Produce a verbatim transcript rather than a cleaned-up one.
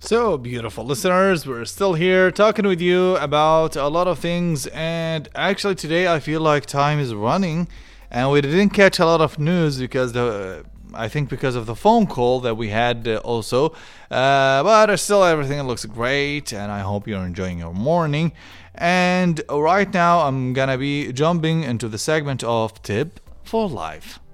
So, beautiful listeners, we're still here talking with you about a lot of things. And actually, today I feel like time is running, and we didn't catch a lot of news because the. I think because of the phone call that we had uh, also. Uh, but still, everything looks great, and I hope you're enjoying your morning. And right now, I'm gonna be jumping into the segment of Tip for Life.